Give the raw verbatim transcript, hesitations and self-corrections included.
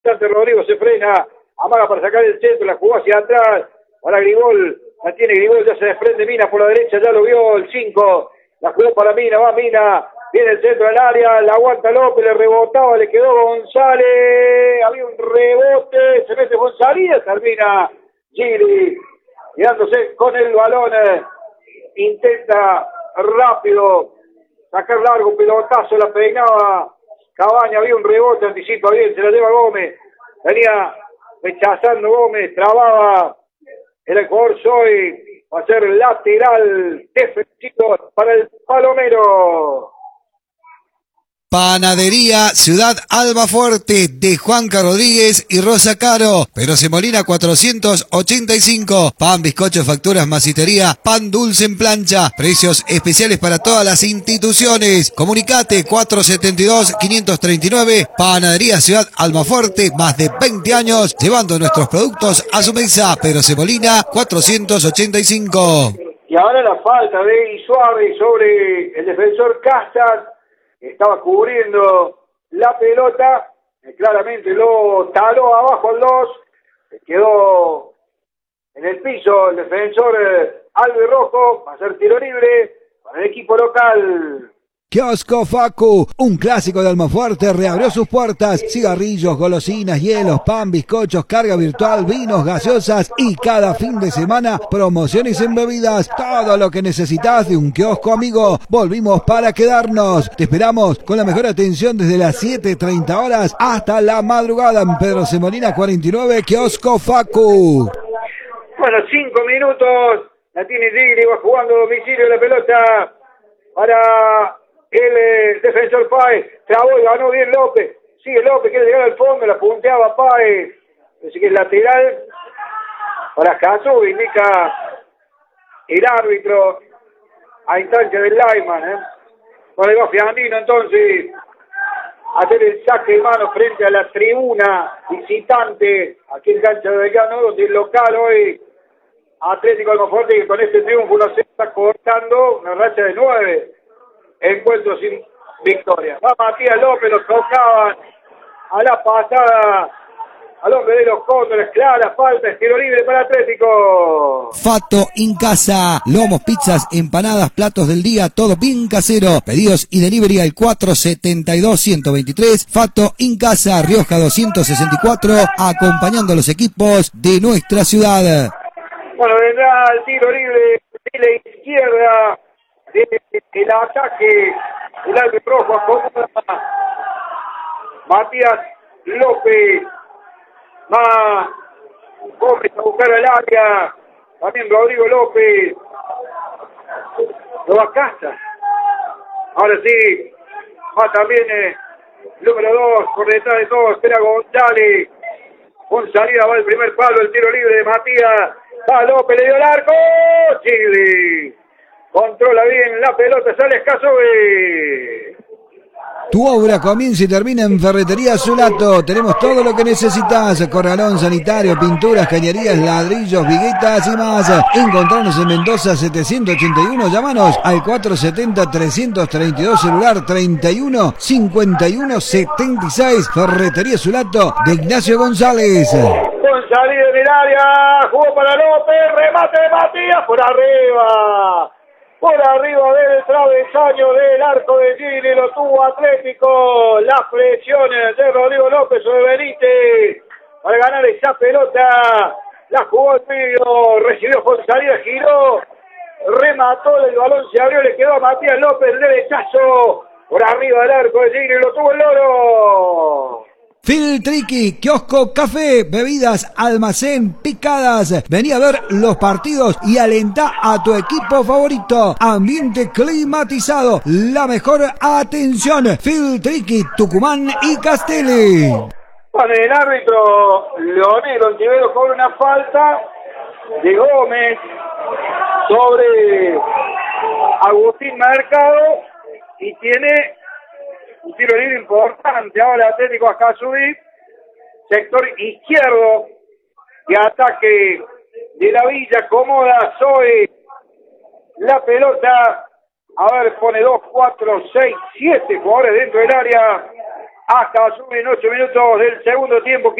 Rodrigo se frena, amaga para sacar el centro, la jugó hacia atrás, para Grigol, la tiene Grigol, ya se desprende Mina por la derecha, ya lo vio el cinco, la jugó para Mina, va Mina, viene el centro del área, la aguanta López, le rebotaba, le quedó González, había un rebote, se mete González, termina Gili, quedándose con el balón, eh, intenta rápido sacar largo, un pelotazo, la peinaba Cabaña, había un rebote, anticipa bien, se la lleva Gómez, venía rechazando Gómez, trababa el jugador Soy, va a ser lateral defensivo para el Palomero. Panadería Ciudad Almafuerte de Juanca Rodríguez y Rosa Caro, Perose Molina cuatrocientos ochenta y cinco. Pan, bizcocho, facturas, masitería, pan dulce en plancha. Precios especiales para todas las instituciones. Comunicate cuatrocientos setenta y dos, quinientos treinta y nueve. Panadería Ciudad Almafuerte, más de veinte años llevando nuestros productos a su mesa. Perose Molina cuatrocientos ochenta y cinco. Y ahora la falta de Isuardi sobre el defensor Casas. Estaba cubriendo la pelota, eh, claramente lo taló abajo al dos, quedó en el piso el defensor eh, Alves Rojo, va a ser tiro libre para el equipo local. Kiosco Facu, un clásico de Almafuerte, reabrió sus puertas. Cigarrillos, golosinas, hielos, pan, bizcochos, carga virtual, vinos, gaseosas y cada fin de semana promociones en bebidas. Todo lo que necesitas de un kiosco amigo. Volvimos para quedarnos. Te esperamos con la mejor atención desde las siete treinta horas hasta la madrugada en Pedro Semolina cuarenta y nueve, Kiosco Facu. Bueno, cinco minutos, la tiene Gigli, va jugando a domicilio la pelota para el eh, defensor Páez, trabó y ganó bien López, sigue López, quiere llegar al fondo, la punteaba Páez, así que es lateral para Casu, indica el árbitro a instancia del Lyman, ¿eh? Bueno, va Fiandino entonces a hacer el saque de mano frente a la tribuna visitante, aquí en cancha de Belgrano, donde el local hoy, Atlético Almafuerte, que con este triunfo no se está cortando una racha de nueve encuentros sin victoria. Va Matías López, lo tocaban a la pasada al hombre de los Cóndores, clara falta, estilo libre para Atlético. Fato en casa, lomos, pizzas, empanadas, platos del día, todo bien casero. Pedidos y delivery al cuatrocientos setenta y dos, ciento veintitrés. Fato en casa, Rioja doscientos sesenta y cuatro, acompañando a los equipos de nuestra ciudad. Bueno, vendrá el tiro libre de la izquierda. El ataque, el árbitro rojo acomoda Matías López, va Gómez a buscar al área, también Rodrigo López, lo va a casa, ahora sí, va también eh, número dos, por detrás de todo, espera González, con salida va el primer palo, el tiro libre de Matías, va López, le dio el arco, Chile. Controla bien la pelota, sale escaso de... Tu obra comienza y termina en Ferretería Zulato. Tenemos todo lo que necesitas: corralón sanitario, pinturas, cañerías, ladrillos, viguetas y más. Encontrarnos en Mendoza setecientos ochenta y uno. Llámanos al cuatrocientos setenta, trescientos treinta y dos, celular treinta y uno, cincuenta y uno, setenta y seis. Ferretería Zulato de Ignacio González. González en el área, jugó para López, remate de Matías por arriba. Por arriba del travesaño del arco de Gili, lo tuvo Atlético. Las presiones de Rodrigo López sobre Benítez para ganar esa pelota. La jugó el medio, recibió con salida, giró, remató, el balón se abrió, le quedó a Matías López el derechazo. Por arriba del arco de Gili, lo tuvo el Loro. Filtriqui, kiosco, café, bebidas, almacén, picadas. Vení a ver los partidos y alentá a tu equipo favorito. Ambiente climatizado, la mejor atención. Filtriqui, Tucumán y Castelli. Bueno, el árbitro Leonel Ontiveros cobra una falta de Gómez sobre Agustín Mercado y tiene un tiro libre importante ahora Atlético Ascasubi, sector izquierdo de ataque de la Villa, acomoda Zoe la pelota, a ver, pone dos, cuatro, seis, siete jugadores dentro del área, hasta suben ocho minutos del segundo tiempo.